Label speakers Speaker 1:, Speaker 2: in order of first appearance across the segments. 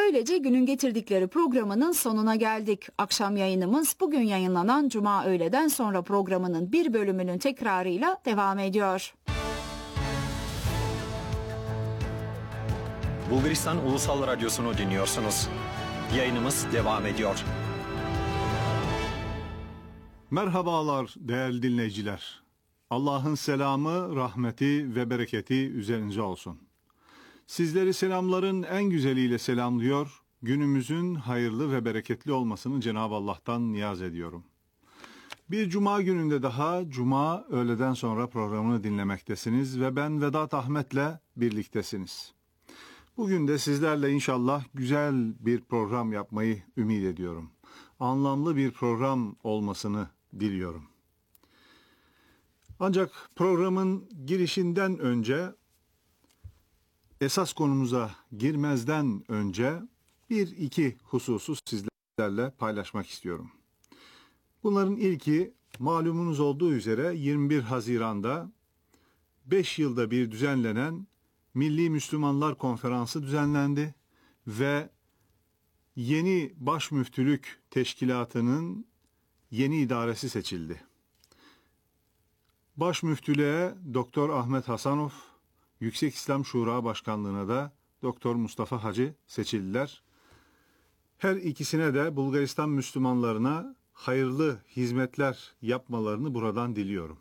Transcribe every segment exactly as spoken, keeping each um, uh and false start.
Speaker 1: Böylece günün getirdikleri programının sonuna geldik. Akşam yayınımız bugün yayınlanan Cuma öğleden sonra programının bir bölümünün tekrarıyla devam ediyor.
Speaker 2: Bulgaristan Ulusal Radyosu'nu dinliyorsunuz. Yayınımız devam ediyor.
Speaker 3: Merhabalar değerli dinleyiciler. Allah'ın selamı, rahmeti ve bereketi üzerinize olsun. Sizleri selamların en güzeliyle selamlıyor, günümüzün hayırlı ve bereketli olmasını Cenab-ı Allah'tan niyaz ediyorum. Bir cuma gününde daha Cuma öğleden sonra programını dinlemektesiniz ve ben Vedat Ahmet'le birliktesiniz. Bugün de sizlerle inşallah güzel bir program yapmayı ümit ediyorum. Anlamlı bir program olmasını diliyorum. Ancak programın girişinden önce, esas konumuza girmezden önce bir iki hususu sizlerle paylaşmak istiyorum. Bunların ilki, malumunuz olduğu üzere yirmi bir Haziran'da beş yılda bir düzenlenen Milli Müslümanlar Konferansı düzenlendi ve yeni Başmüftülük Teşkilatı'nın yeni idaresi seçildi. Başmüftülüğe Doktor Ahmet Hasanov, Yüksek İslam Şura Başkanlığı'na da Doktor Mustafa Hacı seçildiler. Her ikisine de Bulgaristan Müslümanlarına hayırlı hizmetler yapmalarını buradan diliyorum.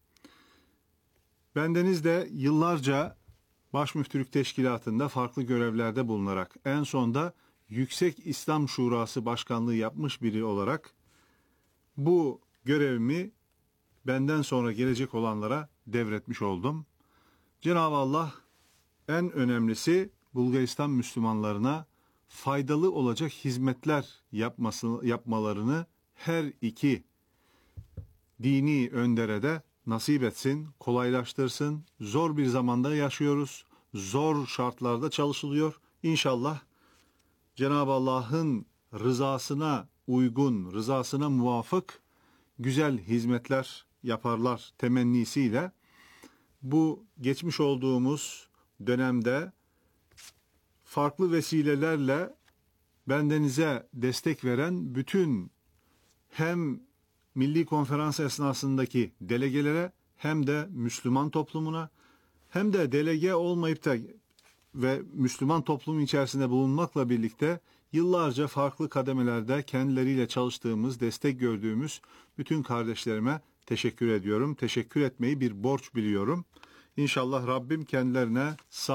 Speaker 3: Bendeniz de yıllarca Başmüftülük Teşkilatı'nda farklı görevlerde bulunarak en sonda Yüksek İslam Şurası Başkanlığı yapmış biri olarak bu görevimi benden sonra gelecek olanlara devretmiş oldum. Cenab-ı Allah en önemlisi Bulgaristan Müslümanlarına faydalı olacak hizmetler yapması, yapmalarını her iki dini öndere de nasip etsin, kolaylaştırsın. Zor bir zamanda yaşıyoruz. Zor şartlarda çalışılıyor. İnşallah Cenab-ı Allah'ın rızasına uygun, rızasına muvafık güzel hizmetler yaparlar temennisiyle bu geçmiş olduğumuz dönemde farklı vesilelerle bendenize destek veren bütün hem Milli Konferans esnasındaki delegelere hem de Müslüman toplumuna hem de delege olmayıp da ve Müslüman toplumun içerisinde bulunmakla birlikte yıllarca farklı kademelerde kendileriyle çalıştığımız, destek gördüğümüz bütün kardeşlerime teşekkür ediyorum. Teşekkür etmeyi bir borç biliyorum. İnşallah Rabbim kendilerine sağ